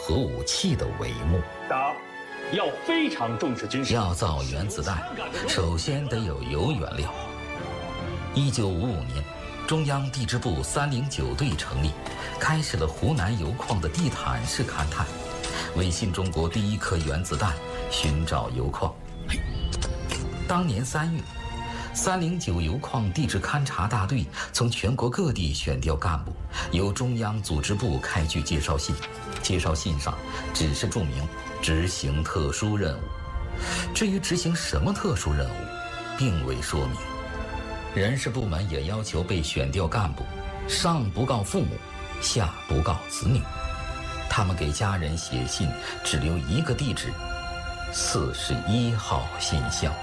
核武器的帷幕。 党要非常重视军事。 要造原子弹，首先得有铀原料。1955年，中央地质部309队成立，开始了湖南油矿的地毯式勘探，为新中国第一颗原子弹寻找油矿。当年3月，309油矿地质勘察大队从全国各地选调干部，由中央组织部开具介绍信。介绍信上只是注明执行特殊任务，至于执行什么特殊任务，并未说明。人事部门也要求被选调干部上不告父母，下不告子女。他们给家人写信只留一个地址，41号信箱。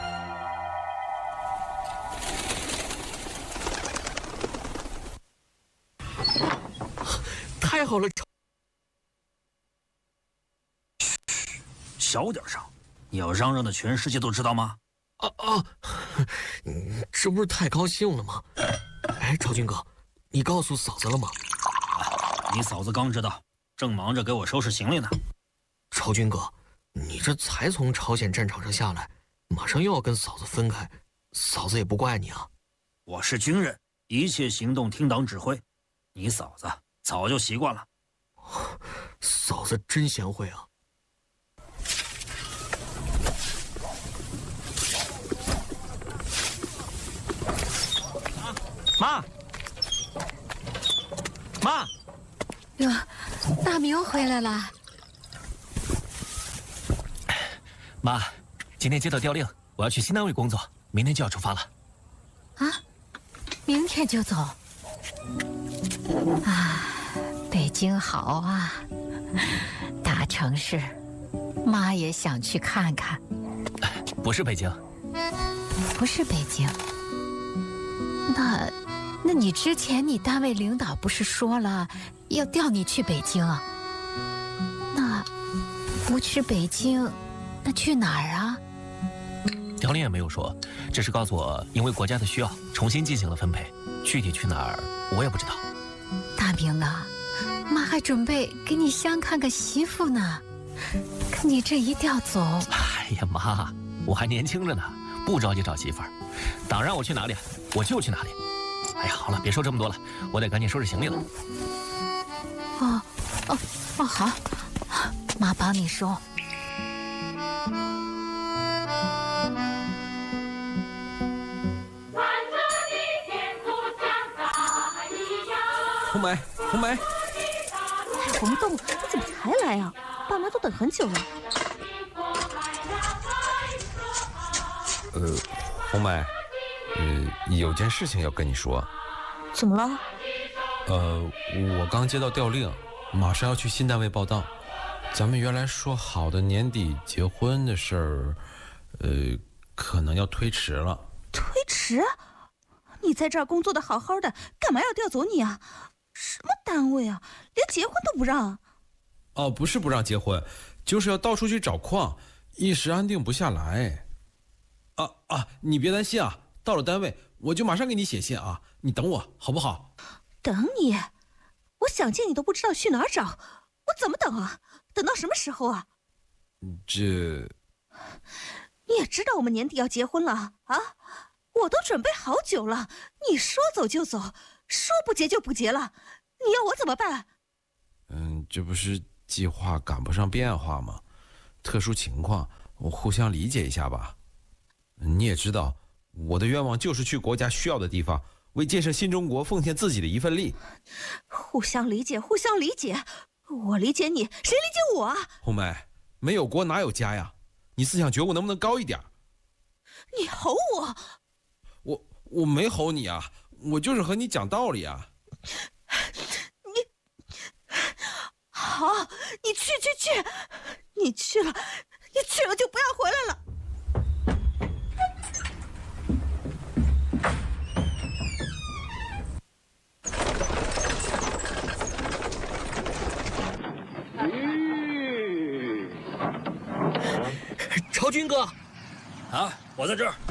太好了！ 小点声，你要嚷嚷的全世界都知道吗？ 这不是太高兴了吗？哎，朝军哥，你告诉嫂子了吗？ 你嫂子刚知道，正忙着给我收拾行李呢。 朝军哥，你这才从朝鲜战场上下来，马上又要跟嫂子分开，嫂子也不怪你啊。 我是军人，一切行动听党指挥。你嫂子早就习惯了。 嫂子真贤惠啊。 妈，妈， 哟，大明回来了。 妈，今天接到调令，我要去新单位工作，明天就要出发了。 啊，明天就走？啊，北京好啊，大城市，妈也想去看看。 不是北京。 不是北京？那你之前你单位领导不是说了要调你去北京啊？那不去北京，那去哪儿啊？ 调令也没有说，只是告诉我因为国家的需要重新进行了分配，具体去哪儿我也不知道。 大明啊，妈还准备给你相看个媳妇呢，可你这一调走…… 哎呀妈，我还年轻着呢，不着急找媳妇儿，党让我去哪里我就去哪里。哎呀，好了，别说这么多了，我得赶紧收拾行李了。 好，妈帮你收。 红梅，红梅， 红豆，你怎么才来啊？爸妈都等很久了。 红梅，有件事情要跟你说。 怎么了？ 我刚接到调令，马上要去新单位报到。咱们原来说好的年底结婚的事儿，可能要推迟了。 推迟？你在这儿工作的好好的，干嘛要调走你啊？什么单位啊，连结婚都不让？ 哦，不是不让结婚，就是要到处去找矿，一时安定不下来。你别担心啊，到了单位我就马上给你写信啊，你等我好不好？ 等你？我想见你都不知道去哪儿找，我怎么等啊？等到什么时候啊？ 这…… 你也知道我们年底要结婚了啊？我都准备好久了，你说走就走，说不结就不结了，你要我怎么办？ 这不是计划赶不上变化吗？特殊情况，我互相理解一下吧。你也知道，我的愿望就是去国家需要的地方，为建设新中国奉献自己的一份力。 互相理解，互相理解，我理解你，谁理解我啊？ 红梅，没有国哪有家呀？你思想觉悟能不能高一点？ 你吼我？ 我没吼你啊，我就是和你讲道理啊。 好，你去，你去了就不要回来了。 朝军哥， 啊，我在这儿。